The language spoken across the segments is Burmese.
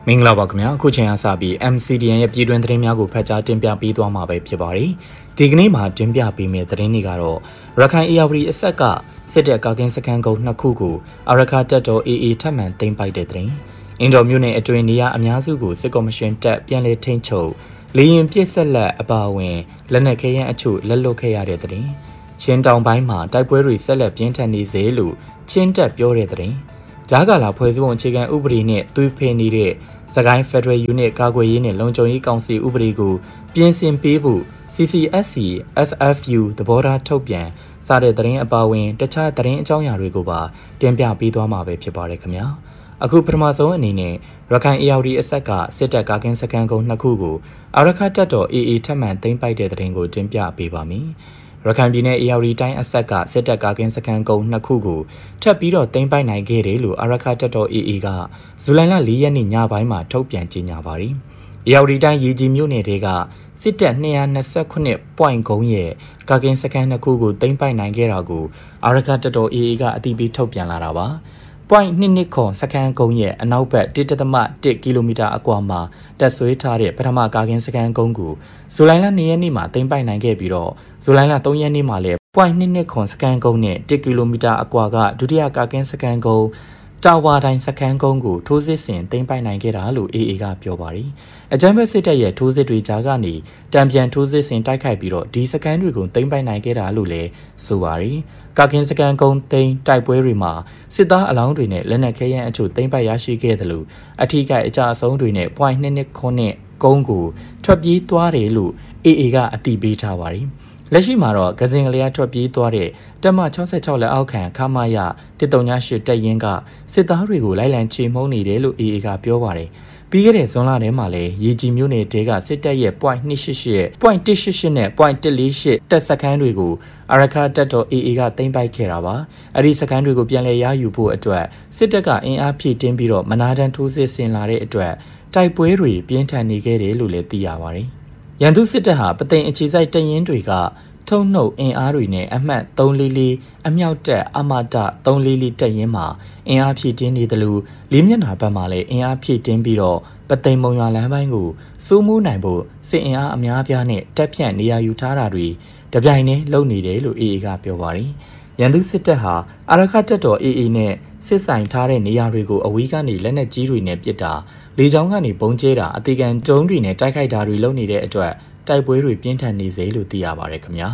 မင်္ဂလာပါခင်ဗျာအခုချိန်ကစပြီး MCDN ရဲ့ပြည်တွင်းသတင်းများကိုဖတ်ကြားတင်ပြပေးသွားမှာပဲဖြစ်ပါတယ်ဒီကနေ့မှာတင်ပြပေးမယ့်သတင်းတွေကတော့ရခိုင် AR အဆက်ကစစ်တပ်ကာကင်းစခန်းကုန်း2ခုကိုအာရခတပ်တော် AA ထပ်မံသိမ်းပိုက်တဲ့သတင်းအင်ဒိုမြို့နယ်အတွင်းနေရာအများစုကိုစစ်ကော်မရှင်တပ်ပြန်လည်ထိန်းချုပ်လေရင်ပစ်ဆက်လက်အပါအဝင်လက်နက်ခဲယမ်းအချို့လက်လွတ်ခဲ့ရတဲ့သတင်းချင်းတောင်ပိုင်းမှာတိုက်ပွဲတွေဆက်လက်ပြင်းထန်နေစေလို့ချင်းတပ်ပြောတဲ့သတင်းဂျာကာလာဖွဲ့စည်းပုံအခြေခံဥပဒေနဲ့သွေးဖယ်နေတဲ့စကိုင်း Federal Unit ကာကွယ်ရေးနဲ့လုံခြုံရေးကောင်စီဥပဒေကိုပြင်ဆင်ပေးဖို့ CCSC SFU သဘောထားထုတ်ပြန်စတဲ့သတင်းအပါအဝင်တခြားသတင်းအကြောင်းအရာတွေကိုပါတင်ပြပေးသွားမှာပဲဖြစ်ပါတယ်ခင်ဗျာအခုပထမဆုံးအနေနဲ့ရခိုင် AR အဆက်ကစစ်တပ်ကာကင်းစခန်းကုန်း2ခုကိုအာရခတပ်တော် AA ထပ်မံသိမ်းပိုက်တဲ့သတင်းကိုတင်ပြပေးပါမယ်ရခိုင်ပြည်နယ် AR တိုင်းအဆက်ကစစ်တပ်ကာကင်းစခန်းကုန်း2ခုကိုထပ်ပြီးတော့သိမ်းပိုက်နိုင်ခဲ့တယ်လို့အာရခတပ်တော် AA ကဇူလိုင်လ4ရက်နေ့ညပိုင်းမှာထုတ်ပြန်ကြေညာပါတယ်။ AR တိုင်းရေကြီးမြို့နယ်တွေကစစ်တပ်229 point ကုန်းရဲ့ကာကင်းစခန်း2ခုကိုသိမ်းပိုက်နိုင်ခဲ့တာကိုအာရခတပ်တော် AA ကအတည်ပြုထုတ်ပြန်လာတာပါ။ point 22ခွန်စခန်းကုန်းရဲ့အနောက်ဘက်1.1ကီလိုမီတာအကွာမှာတက်ဆွဲထားတဲ့ပထမကာကင်းစခန်းကုန်းကိုဇူလိုင်လ2ရက်နေ့မှာသိမ်းပိုက်နိုင်ခဲ့ပြီးတော့ဇူလိုင်လ3ရက်နေ့မှာလည်း point 22ခွန်စခန်းကုန်းနဲ့1ကီလိုမီတာအကွာကဒုတိယကာကင်းစခန်းကုန်းတာဝါတိုင်းစခန်းကုန်းကိုထိုးစစ်ဆင်သိမ်းပိုက်နိုင်ခဲ့တာလို့ AA ကပြောပါတယ်။အကြမ်းဖက်စစ်တပ်ရဲ့ထိုးစစ်တွေကြားကနေတံပြန်ထိုးစစ်ဆင်တိုက်ခိုက်ပြီးတော့ဒီစခန်းတွေကိုသိမ်းပိုက်နိုင်ခဲ့တာလို့လည်းဆိုပါတယ်။ကာကင်းစခန်းကုန်းသိမ်းတိုက်ပွဲတွေမှာစစ်သားအလောင်းတွေနဲ့လက်နက်ခဲယမ်းအချို့သိမ်းပိုက်ရရှိခဲ့တယ်လို့အထူးကအကြအဆုံးတွေနဲ့ point 22ခွန်နဲ့ကုန်းကိုထွက်ပြေးသွားတယ်လို့ AA ကအတည်ပြုထားပါတယ်။လက်ရှိမှာတော့ကစင်ကလေးထွက်ပြေးသွားတဲ့တပ်မ66လက်အောက်ခံခမာယ138တပ်ရင်းကစစ်သားတွေကိုလိုက်လံချေမှုန်းနေတယ်လို့ AA ကပြောပါတယ်။ပြီးခဲ့တဲ့ဇွန်လထဲမှာလည်းရေကြီးမြို့နယ်တဲကစစ်တပ်ရဲ့ point 288 point 188နဲ့ point 148တပ်စခန်းတွေကိုအာရခတပ်တော် AA ကသိမ်းပိုက်ခဲ့တာပါ။အဲဒီစခန်းတွေကိုပြန်လည်ရယူဖို့အတွက်စစ်တပ်ကအင်အားဖြည့်တင်းပြီးတော့မနာတမ်းထိုးစစ်ဆင်လာတဲ့အတွက်တိုက်ပွဲတွေပြင်းထန်နေခဲ့တယ်လို့လည်းသိရပါတယ်။ရန်သူစစ်တပ်ဟာပသိမ်အခြေစိုက်တပ်ရင်းတွေကထုံနှုတ်အင်အားတွေနဲ့အမှတ်344အမြောက်တပ်အမတ344တပ်ရင်းမှာအင်အားဖြည့်တင်းနေတယ်လို့လေးမျက်နှာဘက်မှာလည်းအင်အားဖြည့်တင်းပြီးတော့ပသိမ်မုံရွာလမ်းပိုင်းကိုစိုးမိုးနိုင်ဖို့စစ်အင်အားအများပြားနဲ့တပ်ဖြန့်နေရာယူထားတာတွေတပြိုင်တည်းလုပ်နေတယ်လို့ AA ကပြောပါတယ်။ရန်သူစစ်တပ်ဟာအာရခတပ်တော် AA နဲ့စစ်ဆိုင်ထားတဲ့နေရာတွေကိုအဝေးကနေလက်နက်ကြီးတွေနဲ့ပစ်တာလေကြောင်းကနေပုံကျဲတာအသေးခံဒုံးတွေနဲ့တိုက်ခိုက်တာတွေလုပ်နေတဲ့အတွက်တိုက်ပွဲတွေပြင်းထန်နေစေလို့သိရပါတယ်ခင်ဗျာ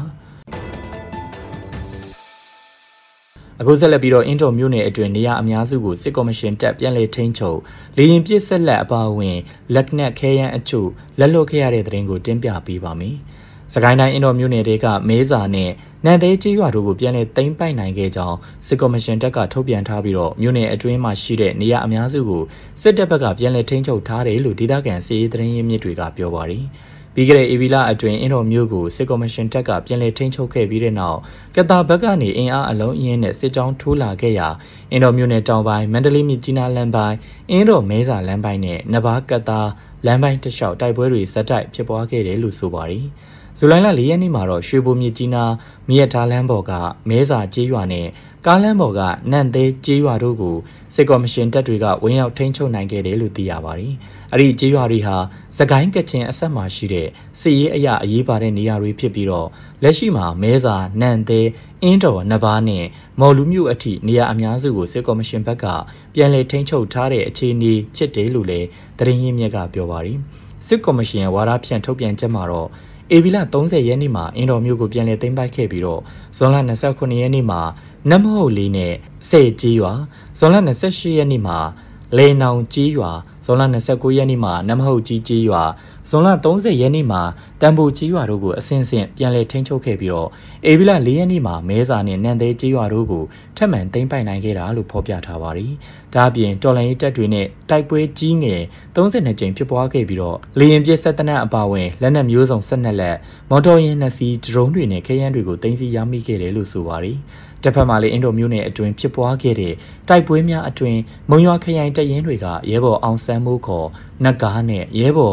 အခုဆက်လက်ပြီးတော့အင်ဒိုမြို့နယ်အတွင်းနေရာအများစုကိုစစ်ကော်မရှင်တပ်ပြန်လည်ထိန်းချုပ်လေရင်ပစ်ဆက်လက်အပါအဝင်လက်နက်ခဲယမ်းအချို့လက်လွတ်ခဲ့ရတဲ့သတင်းကိုတင်ပြပေးပါမယ်စကိုင်းတိုင်းအင်ဒိုမြို့နယ်တွေကမဲစာနဲ့နန်သေးကြီးရွာတို့ကိုပြန်လည်သိမ်းပိုက်နိုင်ခဲ့ကြောင်းစစ်ကော်မရှင်တပ်ကထုတ်ပြန်ထားပြီးတော့မြို့နယ်အတွင်းမှာရှိတဲ့နေရာအများစုကိုစစ်တပ်ဘက်ကပြန်လည်ထိန်းချုပ်ထားတယ်လို့ဒေသခံစီးရေးသတင်းရင်းမြစ်တွေကပြောပါတယ်ပြီးခဲ့တဲ့ဧပြီလအတွင်းအင်ဒိုမြို့ကိုစစ်ကော်မရှင်တပ်ကပြန်လည်ထိန်းချုပ်ခဲ့ပြီးတဲ့နောက်ကတာဘက်ကနေအင်အားအလုံးအင်းနဲ့စစ်ကြောင်းထိုးလာခဲ့ရာအင်ဒိုမြို့နယ်တောင်ပိုင်းမန္တလေးမြစ်ကြီးနားလမ်းပိုင်းအင်ဒိုမဲစာလမ်းပိုင်းနဲ့နဘာကတာလမ်းပိုင်းတလျှောက်တိုက်ပွဲတွေဇက်တိုက်ဖြစ်ပွားခဲ့တယ်လို့ဆိုပါတယ်ဇူလိုင်လ4ရက်နေ့မှာတော့ရွှေဘိုမြစ်ကြီးနားမြစ်ထားလမ်းပေါ်ကမဲစာကျေးရွာနဲ့ကားလမ်းပေါ်ကနန့်သေးကျေးရွာတို့ကိုစစ်ကော်မရှင်တပ်တွေကဝင်ရောက်ထိန်းချုပ်နိုင်ခဲ့တယ်လို့သိရပါတယ်။အဲ့ဒီကျေးရွာတွေဟာစကိုင်းကချင်အဆက်မှာရှိတဲ့စစ်ရေးအရာအရေးပါတဲ့နေရာတွေဖြစ်ပြီးတော့လက်ရှိမှာမဲစာနန့်သေးအင်းတော်နဘာနဲ့မော်လူမြို့အထိနေရာအများစုကိုစစ်ကော်မရှင်ဘက်ကပြန်လည်ထိန်းချုပ်ထားတဲ့အခြေအနေဖြစ်တယ်လို့လည်းသတင်းရင်းမြစ်ကပြောပါတယ်။စစ်ကော်မရှင်ဝါဒဖြန့်ထုတ်ပြန်ချက်မှာတော့ဧပြီလ30ရက်နေ့မှာအင်ဒိုမြို့ကိုပြန်လည်သိမ်းပိုက်ခဲ့ပြီးတော့ဇွန်လ29ရက်နေ့မှာနမဟုတ်လေးနဲ့စေကြီးရွာဇွန်လ28ရက်နေ့မှာလေနောင်ကြီးရွာဇွန်လ29ရက်နေ့မှာနမဟုတ်ကြီးကြီးရွာဇွန်လ30ရက်နေ့မှာတန်ဖိုကြီးရွာတို့ကိုအစင်းစင်းပြန်လည်ထိန်းချုပ်ခဲ့ပြီးတော့ဧပြီလ4ရက်နေ့မှာမဲစာနဲ့နန်သေးကြီးရွာတို့ကိုထပ်မံသိမ်းပိုက်နိုင်ခဲ့တာလို့ဖော်ပြထားပါတယ်။ဒါအပြင်တော်လိုင်းရေးတပ်တွေနဲ့တိုက်ပွဲကြီးငယ်32ကြိမ်ဖြစ်ပွားခဲ့ပြီးတော့လေရင်ပြစ်ဆက်တနက်အပါအဝင်လက်နက်မျိုးစုံ12လက်မော်တော်ယာဉ်2စီးဒရုန်းတွေနဲ့ခဲယမ်းတွေကိုသိမ်းဆည်းရမိခဲ့တယ်လို့ဆိုပါတယ်။တစ်ဖက်မှာလည်းအင်ဒိုမြို့နယ်အတွင်းဖြစ်ပွားခဲ့တဲ့တိုက်ပွဲများအတွင်းမုံရွာခရိုင်တပ်ရင်းတွေကရဲဘော်အောင်ဆန်းမိုးခေါ်နက်ကားနဲ့ရဲဘော်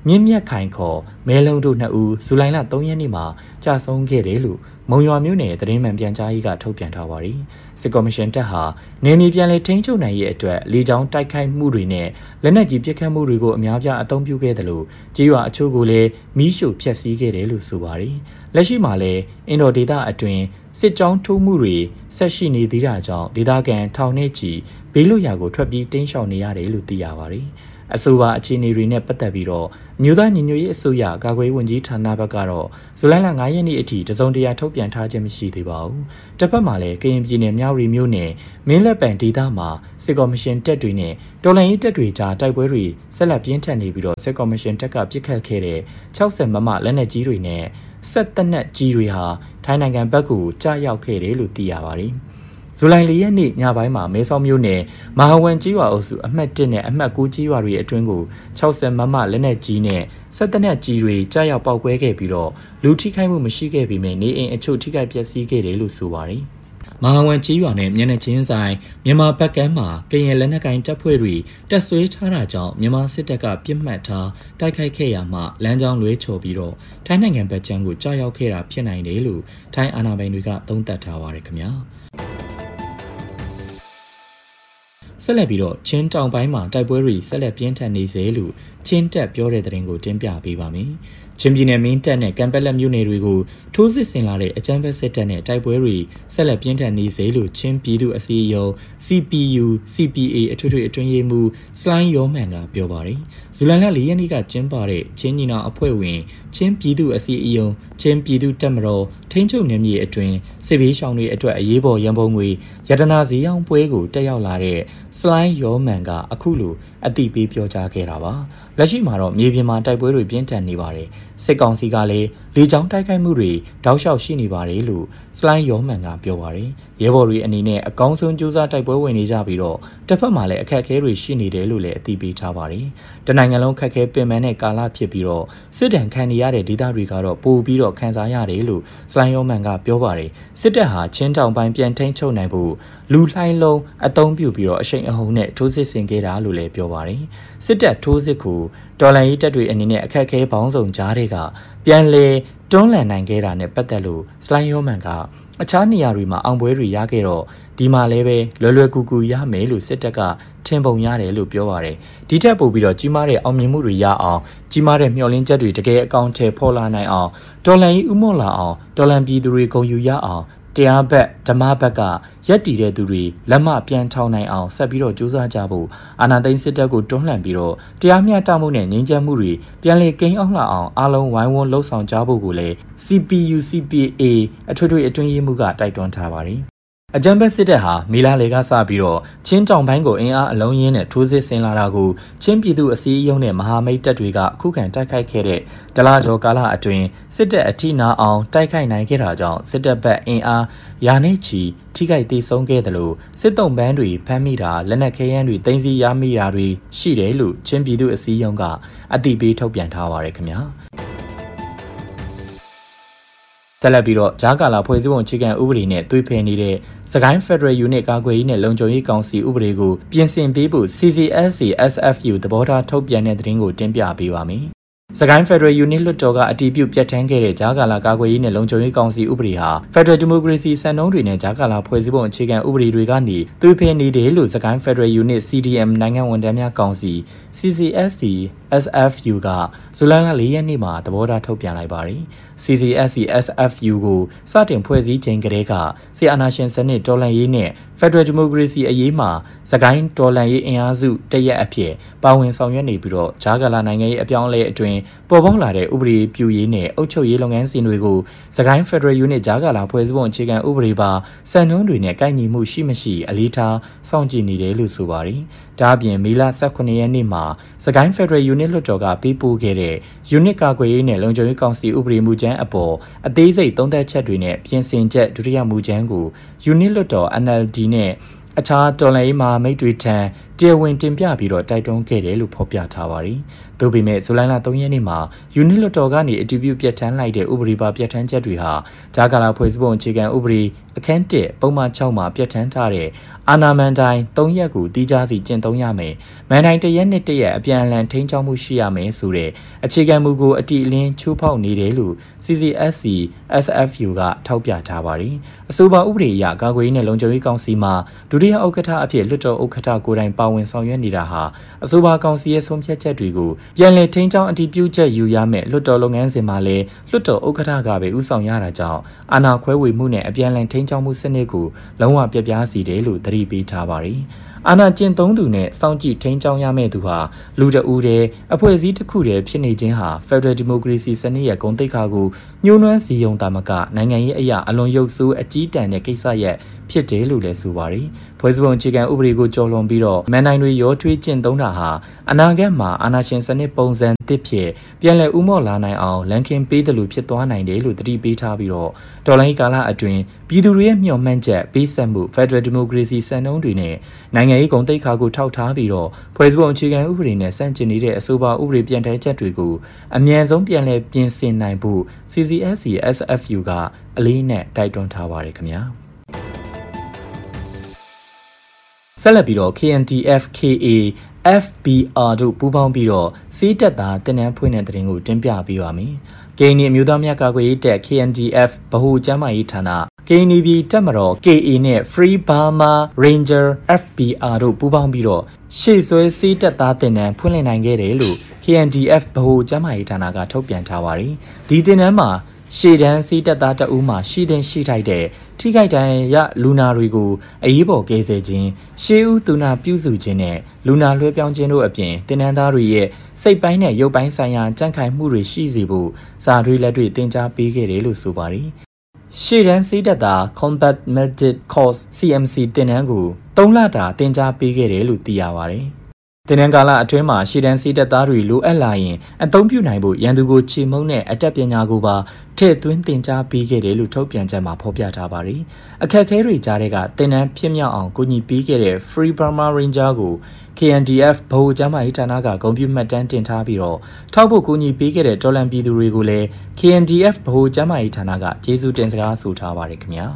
မြင့်မြတ်ခိုင်ခေါ်မဲလုံးတို့2ဦးဇူလိုင်လ3ရက်နေ့မှာကြာဆုံးခဲ့တယ်လို့မုံရွာမြို့နယ်သတင်းမှန်ပြန်ကြားရေးကထုတ်ပြန်ထားပါတယ်။စစ်ကော်မရှင်တပ်ဟာနေမြေပြန်လည်ထိန်းချုပ်နိုင်ရေးအတွက်လေကြောင်းတိုက်ခိုက်မှုတွေနဲ့လက်နက်ကြီးပစ်ခတ်မှုတွေကိုအများပြားအသုံးပြုခဲ့တယ်လို့ကြေးရွာအချို့ကိုလည်းမီးရှို့ဖျက်ဆီးခဲ့တယ်လို့ဆိုပါတယ်။လက်ရှိမှာလည်းအင်ဒိုဒေသအတွင်းစစ်ကြောင်းထိုးမှုတွေဆက်ရှိနေသေးတာကြောင့်ဒေသခံထောင်နဲ့ချီဘေးလွတ်ရာကိုထွက်ပြေးတိမ်းရှောင်နေရတယ်လို့သိရပါတယ်။အဆိုပါအခြေအနေတွေနဲ့ပတ်သက်ပြီးတော့မြို့သားညီညွတ်ရေးအစိုးရကာကွယ်ရေးဝန်ကြီးဌာနဘက်ကတော့ဇူလိုင်လ9ရက်နေ့အထိတစုံတရာထုတ်ပြန်ထားခြင်းမရှိသေးပါဘူး။တစ်ဖက်မှာလည်းကရင်ပြည်နယ်မြဝတီမြို့နယ်မင်းလက်ပံဒေသမှာစစ်ကော်မရှင်တပ်တွေနဲ့တော်လှန်ရေးတပ်တွေကြားတိုက်ပွဲတွေဆက်လက်ပြင်းထန်နေပြီးတော့စစ်ကော်မရှင်တပ်ကပစ်ခတ်ခဲ့တဲ့60မမလက်နက်ကြီးတွေနဲ့ဆက်တနက်ကြီးတွေဟာထိုင်းနိုင်ငံဘက်ကိုကြားရောက်ခဲ့တယ်လို့သိရပါတယ်။ဇူလိုင်4ရက်နေ့ညပိုင်းမှာမဲဆောက်မြို့နယ်မဟာဝန်ကြီးရွာအုပ်စုအမှတ်1နဲ့အမှတ်9ကြီးရွာတွေအတွင်းကို60မမလက်နက်ကြီးနဲ့ဆက်တနက်ကြီးတွေကြားရောက်ပောက်ကွဲခဲ့ပြီးတော့လူထိခိုက်မှုမရှိခဲ့ပေမဲ့နေအိမ်အချို့ထိခိုက်ပျက်စီးခဲ့တယ်လို့ဆိုပါတယ်။မဟာဝန်ကြီးရွာနဲ့မျက်နှာချင်းဆိုင်မြန်မာဘက်ကမ်းမှာကရင်လက်နက်ကိုင်တပ်ဖွဲ့တွေတပ်ဆွဲထားတာကြောင့်မြန်မာစစ်တပ်ကပြစ်မှတ်ထားတိုက်ခိုက်ခဲ့ရမှလမ်းကြောင်းလွဲချော်ပြီးတော့ထိုင်းနိုင်ငံဘက်ခြမ်းကိုကြားရောက်ခဲ့တာဖြစ်နိုင်တယ်လို့ထိုင်းအာဏာပိုင်တွေကသုံးသပ်ထားပါတယ်ခင်ဗျာ။ဆက်လက်ပြီးတော့ချင်းတောင်ပိုင်းမှာတိုက်ပွဲတွေဆက်လက်ပြင်းထန်နေစေလို့ချင်းတက်ပြောတဲ့သတင်းကိုတင်ပြပေးပါမယ်။ချင်းပြည်နယ်မင်းတပ်နဲ့ကံပက်လက်မြို့နယ်တွေကိုထိုးစစ်ဆင်လာတဲ့အကြမ်းဖက်စစ်တပ်နဲ့တိုက်ပွဲတွေဆက်လက်ပြင်းထန်နေစေလို့ချင်းပြည်သူအစည်းအရုံး CPU CPA အထွေထွေအတွင်းရေးမှူးစလိုင်းယောမန်ကပြောပါတယ်။ဇူလိုင်လ4ရက်နေ့ကကျင်းပတဲ့ချင်းညီနောင်အဖွဲ့ဝင်ချင်းပြည်သူအစည်းအရုံးချင်းပြည်သူတပ်မတော်ထိန်းချုပ်နယ်မြေအတွင်းစစ်ဘေးရှောင်တွေအတွက်အရေးပေါ်ရန်ပုံငွေရတနာဈေးရောင်းပွဲကိုတက်ရောက်လာတဲ့စလိုင်းယောမန်ကအခုလိုအသိပေးပြောကြားခဲ့တာပါ။လက်ရှိမှာတော့မြေပြင်မှာတိုက်ပွဲတွေပြင်းထန်နေပါတယ်။စစ်ကောင်စီကလည်းလေကြောင်းတိုက်ခိုက်မှုတွေတောက်လျှောက်ရှိနေပါတယ်လို့စလိုင်းယောမန်ကပြောပါတယ်။ရဲဘော်တွေအနေနဲ့အကောင်းဆုံးကြိုးစားတိုက်ပွဲဝင်နေကြပြီးတော့တစ်ဖက်မှာလည်းအခက်အခဲတွေရှိနေတယ်လို့လည်းအသိပေးထားပါတယ်။တနိုင်ငံလုံးခက်ခဲပင်ပန်းတဲ့ကာလဖြစ်ပြီးတော့စစ်တမ်းခံနေရတဲ့ဒေသတွေကတော့ပိုပြီးတော့ခံစားရတယ်လို့စလိုင်းယောမန်ကပြောပါတယ်။စစ်တပ်ဟာချင်းတောင်ပိုင်းပြန်ထိန်းချုပ်နိုင်ဖို့လူလှိုင်းလုံးအသုံးပြုပြီးတော့အရှိန်အဟုန်နဲ့ထိုးစစ်ဆင်ခဲ့တာလို့လည်းပြောပါတယ်။စစ်တပ်ထိုးစစ်ကိုတော်လှန်ရေးတပ်တွေအနေနဲ့အခက်အခဲပေါင်းစုံကြားတွေကပြန်လည်တွန်းလှန်နိုင်ခဲ့တာနဲ့ပတ်သက်လို့စလိုင်းယောမန်ကအခြားနေရာတွေမှာအောင်ပွဲတွေရခဲ့တော့ဒီမှာလည်းပဲလွယ်ကူကူရမယ်လို့စစ်တပ်ကထင်ပုံရတယ်လို့ပြောပါတယ်။ဒီထက်ပိုပြီးတော့ကြီးမားတဲ့အောင်မြင်မှုတွေရအောင်ကြီးမားတဲ့မျှော်လင့်ချက်တွေတကယ်အကောင့်ထဲပေါ်လာနိုင်အောင်တော်လှန်ရေးဥမော့လာအောင်တော်လှန်ပြည်သူတွေဂုဏ်ယူရအောင်တရားဘက်ဓမ္မဘက်ကရက်တည်တဲ့သူတွေလက်မပြန်ထောင်နိုင်အောင်ဆက်ပြီးတော့ကြိုးစားကြဖို့အာဏာသိမ်းစစ်တပ်ကိုတွန်းလှန်ပြီးတော့တရားမျှတမှုနဲ့ငြိမ်းချမ်းမှုတွေပြန်လည်ကိန်းအောင်လာအောင်အားလုံးဝိုင်းဝန်းလှုပ်ဆောင်ကြဖို့ကိုလည်း CPU CPA အထွေထွေအတွင်းရေးမှူးကတိုက်တွန်းထားပါတယ်အကြမ်းဖက်စစ်တပ်ဟာမီလာလေကစပြီးတော့ချင်းတောင်ပိုင်းကိုအင်အားအလုံးရင်းနဲ့ထိုးစစ်ဆင်လာတာကိုချင်းပြည်သူအစည်းအရုံးနဲ့မဟာမိတ်တပ်တွေကအခုခံတိုက်ခိုက်ခဲ့တဲ့ဒလကျော်ကာလအတွင်းစစ်တပ်အထိနာအောင်တိုက်ခိုက်နိုင်ခဲ့တာကြောင့်စစ်တပ်ဘက်အင်အားရာနဲ့ချီထိခိုက်ဒေဆုံးခဲ့တယ်လို့စစ်တုံးပန်းတွေဖမ်းမိတာလက်နက်ခဲယမ်းတွေတင်စီရမိတာတွေရှိတယ်လို့ချင်းပြည်သူအစည်းအရုံးကအသိပေးထုတ်ပြန်ထားပါရခင်ဗျာဆက်လက်ပြီးတော့ဂျာကာလာဖွဲ့စည်းပုံအခြေခံဥပဒေနဲ့သွေးဖယ်နေတဲ့စကိုင်း Federal Unit ကာကွယ်ရေးနဲ့လုံခြုံရေးကောင်စီဥပဒေကိုပြင်ဆင်ပေးဖို့ CCSC SFU သဘောထားထုတ်ပြန်တဲ့သတင်းကိုတင်ပြပေးပါမယ်။စကိုင်း Federal Unit လွှတ်တော်ကအတည်ပြုပြဋ္ဌာန်းခဲ့တဲ့ဂျာကာလာကာကွယ်ရေးနဲ့လုံခြုံရေးကောင်စီဥပဒေဟာ Federal Democracy စံနှုန်းတွေနဲ့ဂျာကာလာဖွဲ့စည်းပုံအခြေခံဥပဒေတွေကနေသွေးဖယ်နေတယ်လို့စကိုင်း Federal Unit CDM နိုင်ငံဝန်ထမ်းများကောင်စီ CCSC SFU ကဇူလိုင်လ4ရက်နေ့မှာသဘောထားထုတ်ပြန်လိုက်ပါတယ်။ CCSC SFU ကိုစတင်ဖွဲ့စည်းချိန်ကတည်းကဆီအာနာရှင်စနစ်တော်လှန်ရေးနဲ့ Federal Democracy အရေးမှာစကိုင်းတော်လှန်ရေးအင်အားစုတရက်အဖြစ်ပါဝင်ဆောင်ရွက်နေပြီးတော့ဂျာကာလာနိုင်ငံရေးအပြောင်းအလဲအတွင်းပေါ်ပေါက်လာတဲ့ဥပဒေပြုရေးနဲ့အုပ်ချုပ်ရေးလုပ်ငန်းစဉ်တွေကိုစကိုင်း Federal Unit ဂျာကာလာဖွဲ့စည်းပုံအခြေခံဥပဒေပါစံနှုန်းတွေနဲ့ကိုက်ညီမှုရှိမရှိအလေးထားစောင့်ကြည့်နေတယ်လို့ဆိုပါတယ်။ဒါ့အပြင်မေလ18ရက်နေ့မှာစကိုင်း Federal Unit လွှတ်တော်ကပေးပို့ခဲ့တဲ့ Unit ကာကွယ်ရေးနဲ့လုံခြုံရေးကောင်စီဥပဒေမူကြမ်းအပေါ်အသေးစိတ်သုံးသပ်ချက်တွေနဲ့ပြင်ဆင်ချက်ဒုတိယမူကြမ်းကို Unit လွှတ်တော် NLD နဲ့အခြားတော်လှန်ရေးမဟာမိတ်တွေထံတတရားဝင်တင်ပြပြီးတော့တိုက်တွန်းခဲ့တယ်လို့ဖော်ပြထားပါတယ်။သို့ပေမဲ့ဇူလိုင်လ3ရက်နေ့မှာယူနစ်လွှတ်တော်ကနေအတည်ပြုပြဋ္ဌာန်းလိုက်တဲ့ဥပဒေပါပြဋ္ဌာန်းချက်တွေဟာဂျာကာလာဖွဲ့စည်းပုံအခြေခံဥပဒေအခန်း1ပုံမှန်6မှာပြဋ္ဌာန်းထားတဲ့အာဏာမန်တိုင်း3ရက်ကိုတီးခြားစီကျင့်သုံးရမယ်။မန်တိုင်း1ရက်နဲ့1ရက်အပြန်အလှန်ထိန်းချောင်းမှုရှိရမယ်ဆိုတဲ့အခြေခံမူကိုအတိအလင်းချိုးဖောက်နေတယ်လို့ CCSC SFU ကထောက်ပြထားပါတယ်။အဆိုပါဥပဒေအရကာကွယ်ရေးနဲ့လုံခြုံရေးကောင်စီမှာဒုတိယဥက္ကဋ္ဌအဖြစ်လွှတ်တော်ဥက္ကဋ္ဌကိုယ်တိုင်ပါဝင်ဆောင်ရွက်နေတာဟာအဆိုပါကောင်စီရဲ့ဆုံးဖြတ်ချက်တွေကိုပြန်လည်ထိန်းချောင်းအတည်ပြုချက်ယူရမယ်လွှတ်တော်လုပ်ငန်းစဉ်မှာလည်းလွှတ်တော်ဥက္ကဋ္ဌကပဲဦးဆောင်ရတာကြောင့်အာဏာခွဲဝေမှုနဲ့အပြန်အလှန်ထိန်းချောင်းမှုစနစ်ကိုလုံးဝပြပြားစီတယ်လို့သတိပေးထားပါတယ်။အာဏာကျင့်သုံးသူနဲ့စောင့်ကြည့်ထိန်းချောင်းရမယ့်သူဟာလူတအူးတဲ့အဖွဲ့အစည်းတစ်ခုတည်းဖြစ်နေခြင်းဟာ Federal Democracy စနစ်ရဲ့ဂုဏ်သိက္ခာကိုညှိုးနွမ်းစီယုံတာမကနိုင်ငံရေးအရာအလွန်ရုပ်ဆိုးအကြီးတန်းတဲ့ကိစ္စရပ်ဖြစ်တယ်လို့လည်းဆိုပါတယ်။ဖွဲ့စည်းပုံအခြေခံဥပဒေကိုကျော်လွန်ပြီးတော့မန်နိုင်တွေရောထွေးကျင့်သုံးတာဟာအနာဂတ်မှာအာဏာရှင်စနစ်ပုံစံသစ်ဖြစ်ပြန်လည်ဦးမော့လာနိုင်အောင်လန်ကင်ပေးတယ်လို့ဖြစ်သွားနိုင်တယ်လို့သတိပေးထားပြီးတော့တော်လိုင်းကာလအတွင်းပြည်သူတွေရဲ့မျှော်မှန်းချက်ပေးဆက်မှု Federal Democracy စံနှုန်းတွေနဲ့နိုင်ငံရေးဂုဏ်သိက္ခာကိုထောက်ထားပြီးတော့ဖွဲ့စည်းပုံအခြေခံဥပဒေနဲ့ဆန့်ကျင်နေတဲ့အဆိုပါဥပဒေပြန်ထဲချက်တွေကိုအမြန်ဆုံးပြန်လည်ပြင်ဆင်နိုင်ဖို့ CCSC SFU ကအလေးနဲ့တိုက်တွန်းထားပါတယ်ခင်ဗျာဆက်လက်ပြီးတော့ KNDF KA FBR တို့ပူးပေါင်းပြီးတော့စီးတက်သားတင်နန်းဖွင့်တဲ့တဲ့ရင်ကိုတင်ပြပေးပါမယ်။ကရင်နီအမျိုးသားများကာကွယ်ရေးတပ် KNDF ဗဟိုကျန်းမာရေးဌာန KNB တပ်မတော် KA နဲ့ Free Burma Ranger FBR တို့ပူးပေါင်းပြီးတော့ရှေ့ဆွဲစီးတက်သားတင်နန်းဖွင့်လှစ်နိုင်ခဲ့တယ်လို့ KNDF ဗဟိုကျန်းမာရေးဌာနကထုတ်ပြန်ထားပါတယ်။ဒီတင်နန်းမှာရှေ့တန်းစီးတက်သားတအူးမှာရှိတဲ့ရှိထိုက်တဲ့ထိခိုက်ဒဏ်ရာလူနာတွေကိုအရေးပေါ်ကယ်ဆယ်ခြင်းရှေးဦးသူနာပြုစုခြင်းနဲ့လူနာလွှဲပြောင်းခြင်းတို့အပြင်တင်နန်းသားတွေရဲ့စိတ်ပိုင်းနဲ့ရုပ်ပိုင်းဆိုင်ရာကြံ့ခိုင်မှုတွေရှိစေဖို့စာတွေလက်တွေသင်ကြားပေးခဲ့တယ်လို့ဆိုပါတယ်။ရှေ့တန်းစီးတက်သား Combat Medic Course CMC တင်နန်းကို3လတာသင်ကြားပေးခဲ့တယ်လို့သိရပါတယ်။တင်နန်းကာလအတွင်းမှာရှေ့တန်းစီးတက်သားတွေလိုအပ်လာရင်အသုံးပြုနိုင်ဖို့ရန်သူကိုချေမှုန်းတဲ့အတတ်ပညာကိုပါထည့်သွင်းသင်ကြားပေးခဲ့တယ်လို့ထုတ်ပြန်ချက်မှာဖော်ပြထားပါတယ်။အခက်အခဲတွေကြားတဲ့ကတင်နန်းဖြစ်မြောက်အောင်ကူညီပေးခဲ့တဲ့ Free Burma Ranger ကို KNDF ဗဟိုကျန်းမာရေးဌာနကဂုဏ်ပြုမှတ်တမ်းတင်ထားပြီးတော့ထောက်ဖို့ကူညီပေးခဲ့တဲ့တော်လန်ပြည်သူတွေကိုလည်း KNDF ဗဟိုကျန်းမာရေးဌာနကကျေးဇူးတင်စကားဆိုထားပါတယ်ခင်ဗျာ။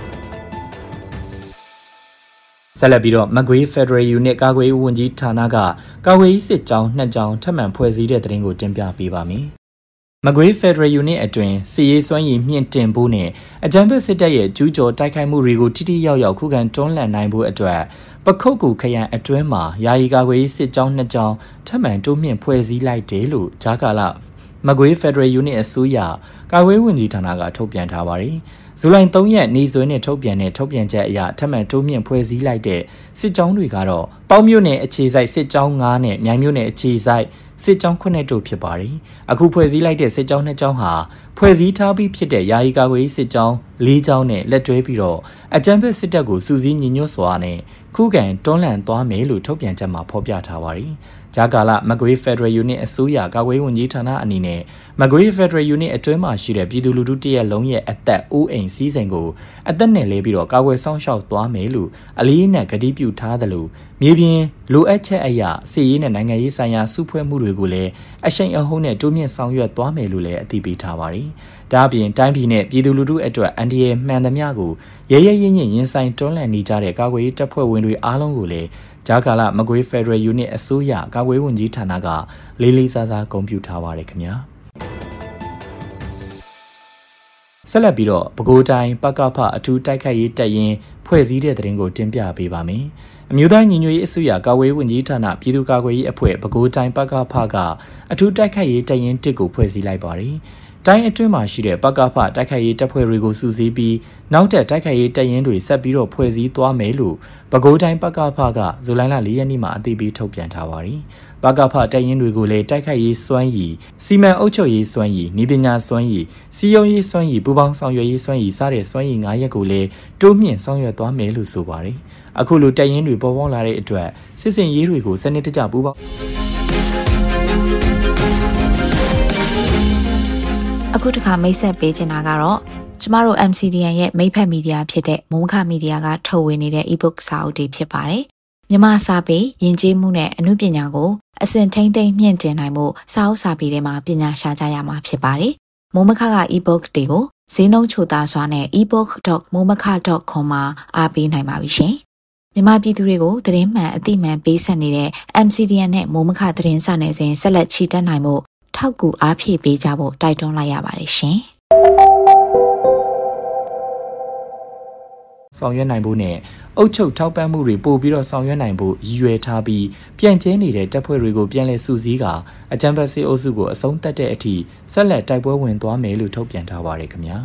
ဆက်လက်ပြီးတော့မကွေး Federal Unit ကာကွယ်ရေးဝန်ကြီးဌာနကကာကွယ်ရေးစစ်ကြောင်း2ကြောင်းထပ်မံဖွဲ့စည်းတဲ့တဲ့ရင်ကိုတင်ပြပေးပါမယ်။မကွေး Federal Unit အတွင်းစစ်ရေးစွမ်းရည်မြင့်တင်ဖို့နဲ့အကြမ်းဖက်စစ်တပ်ရဲ့ကျူးကျော်တိုက်ခိုက်မှုတွေကိုထိထိရောက်ရောက်ခုခံတွန်းလှန်နိုင်ဖို့အတွက်ပခုတ်ကူခရိုင်အတွင်းမှာယာယီကာကွယ်ရေးစစ်ကြောင်း2ကြောင်းထပ်မံတိုးမြင့်ဖွဲ့စည်းလိုက်တယ်လို့ဂျာကာလာမကွေး Federal Unit အစိုးရကာကွယ်ရေးဝန်ကြီးဌာနကထုတ်ပြန်ထားပါတယ်။ဇူလိုင်3ရက်နေ့စွဲနဲ့ထုတ်ပြန်တဲ့ထုတ်ပြန်ချက်အရထပ်မံတိုးမြင့်ဖွဲ့စည်းလိုက်တဲ့စစ်ကြောင်းတွေကတော့ပေါင်းမြို့နယ်အခြေစိုက်စစ်ကြောင်း9နဲ့မြိုင်မြို့နယ်အခြေစိုက်စစ်ကြောင်း9တို့ဖြစ်ပါတယ်။အခုဖွဲ့စည်းလိုက်တဲ့စစ်ကြောင်း2ကြောင်းဟာဖွဲ့စည်းထားပြီးဖြစ်တဲ့ယာယီကာကွယ်ရေးစစ်ကြောင်း4ကြောင်းနဲ့လက်တွဲပြီးတော့အကြမ်းဖက်စစ်တပ်ကိုစုစည်းညီညွတ်စွာနဲ့ခုခံတွန်းလှန်သွားမယ်လို့ထုတ်ပြန်ချက်မှာဖော်ပြထားပါတယ်။ဂျာကာလာမကွေး Federal Unit အစိုးရကာကွယ်ရေးဝန်ကြီးဌာနအနေနဲ့မကွေး Federal Unit အတွင်းမှာရှိတဲ့ပြည်သူလူထုတရက်လုံးရဲ့အသက်အိုးအိမ်စည်းစိမ်ကိုအသက်နဲ့လဲပြီးတော့ကာကွယ်ဆောင်ရှောက်သွားမယ်လို့အလေးနက်ကတိပြုထားသလိုမြေပြင်လိုအပ်ချက်အရာစစ်ရေးနဲ့နိုင်ငံရေးဆိုင်ရာစုဖွဲ့မှုတွေကိုလည်းအရှိန်အဟုန်နဲ့တိုးမြင့်ဆောင်ရွက်သွားမယ်လို့လည်းအသိပေးထားပါတယ်။ဒါအပြင်တိုင်းပြည်နဲ့ပြည်သူလူထုအတွက်အန်ဒီရဲ့မှန်သမျှကိုရဲရဲရင့်ရင့်ရင်ဆိုင်တွန်းလှန်နေကြတဲ့ကာကွယ်ရေးတပ်ဖွဲ့ဝင်တွေအားလုံးကိုလည်းဂျာကာလာမကွေး Federal Unit အစိုးရကာကွယ်ဝန်ကြီးဌာနကလေးလေးစားစားဂုဏ်ပြုထားပါတယ်ခင်ဗျာဆက်လက်ပြီးတော့ပဲခူးတိုင်းပကဖအထူးတိုက်ခိုက်ရေးတပ်ရင်းဖွဲ့စည်းတဲ့တဲ့ရင်ကိုတင်ပြပေးပါမယ်အမျိုးသားညီညွတ်ရေးအစိုးရကာကွယ်ဝန်ကြီးဌာနပြည်သူ့ကာကွယ်ရေးအဖွဲ့ပဲခူးတိုင်းပကဖကအထူးတိုက်ခိုက်ရေးတပ်ရင်း1ကိုဖွဲ့စည်းလိုက်ပါတယ်တိုင်းအတွင်းမှာရှိတဲ့ပကဖတိုက်ခိုက်ရေးတပ်ဖွဲ့တွေကိုစုစည်းပြီးနောက်ထပ်တိုက်ခိုက်ရေးတပ်ရင်းတွေဆက်ပြီးတော့ဖွဲ့စည်းသွားမယ်လို့ပဲခူးတိုင်းပကဖကဇူလိုင်လ4ရက်နေ့မှာအသိပေးထုတ်ပြန်ထားပါတယ်။ပကဖတပ်ရင်းတွေကိုလည်းတိုက်ခိုက်ရေးစွမ်းရည်စီမံအုပ်ချုပ်ရေးစွမ်းရည်ဤပညာစွမ်းရည်စီယုံရေးစွမ်းရည်ပူးပေါင်းဆောင်ရွက်ရေးစွမ်းရည်စတဲ့စွမ်းရည်9ရပ်ကိုလည်းတိုးမြင့်ဆောင်ရွက်သွားမယ်လို့ဆိုပါတယ်။အခုလိုတပ်ရင်းတွေပေါ်ပေါက်လာတဲ့အတွက်စစ်စင်ရေးတွေကိုစနစ်တကျပူးပေါင်းအခုတစ်ခါမိတ်ဆက်ပေးချင်တာကတော့ကျမတို့ MCDN ရဲ့မိတ်ဖက်မီဒီယာဖြစ်တဲ့မုံခမီဒီယာကထုတ်ဝေနေတဲ့ ebook စာအုပ်တွေဖြစ်ပါတယ်။မြမစာပေယဉ်ကျေးမှုနဲ့အမှုပညာကိုအစဉ်ထိမ့်သိမ်းမြင့်တင်နိုင်မှုစာအုပ်စာပေတွေမှာပညာရှာကြရမှာဖြစ်ပါတယ်။မိုးမခက ebook တွေကိုဈေးနှုန်းချိုသားစွာနဲ့ ebook.momaka.com မှာအားပေးနိုင်ပါပြီရှင်။မြန်မာပြည်သူတွေကိုသတင်းမှန်အသိမှန်ပေးဆက်နေတဲ့ MCDN နဲ့မိုးမခသတင်းစာနယ်စဉ်ဆက်လက်ချီတက်နိုင်မှုထောက်ကူအားဖြည့်ပေးကြဖို့တိုက်တွန်းလိုက်ရပါတယ်ရှင်။ဆောင်ရွက်နိုင်ဖို့နဲ့အုပ်ချုပ်ထောက်ပံ့မှုတွေပို့ပြီးတော့ဆောင်ရွက်နိုင်ဖို့ရည်ရွယ်ထားပြီးပြန့်ကျဲနေတဲ့တပ်ဖွဲ့တွေကိုပြန်လည်စုစည်းကာအကြမ်းဖက်စစ်အုပ်စုကိုအဆုံးသတ်တဲ့အထိဆက်လက်တိုက်ပွဲဝင်သွားမယ်လို့ထုတ်ပြန်ထားပါတယ်ခင်ဗျာ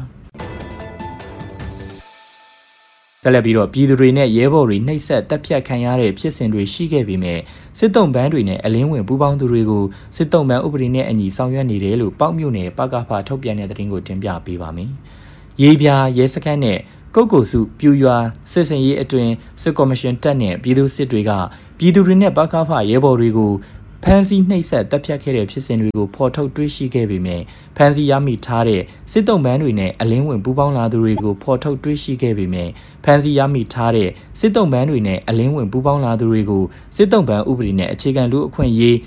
ဆက်လက်ပြီးတော့ပြည်သူတွေနဲ့ရဲဘော်တွေနှိပ်စက်တပ်ဖြတ်ခံရတဲ့ဖြစ်စဉ်တွေရှိခဲ့ပေမဲ့စစ်တုံးပန်းတွေနဲ့အလင်းဝင်ပူးပေါင်းသူတွေကိုစစ်တုံးပန်းဥပဒေနဲ့အညီဆောင်ရွက်နေတယ်လို့ပေါက်မြို့နယ်ပကဖထုတ်ပြန်တဲ့သတင်းကိုတင်ပြပေးပါမယ်ရေပြာရဲစခန်းနဲ့ကုတ်ကိုစုပြူရွာစစ်စင်ရေးအတွင်စစ်ကော်မရှင်တပ်နဲ့ပြည်သူစစ်တွေကပြည်သူတွေနဲ့ပကဖရဲဘော်တွေကိုဖမ်းဆီးနှိပ်စက်တပ်ဖြတ်ခဲ့တဲ့ဖြစ်စဉ်တွေကိုဖော်ထုတ်တွေ့ရှိခဲ့ပေမဲ့ဖမ်းဆီးရမိထားတဲ့စစ်တုံးပန်းတွေနဲ့အလင်းဝင်ပူးပေါင်းလာသူတွေကိုဖော်ထုတ်တွေ့ရှိခဲ့ပေမဲ့ဖမ်းဆီးရမိထားတဲ့စစ်တုံးပန်းတွေနဲ့အလင်းဝင်ပူးပေါင်းလာသူတွေကိုစစ်တုံးပန်းဥပဒေနဲ့အခြေခံလူအခွင့်အရေး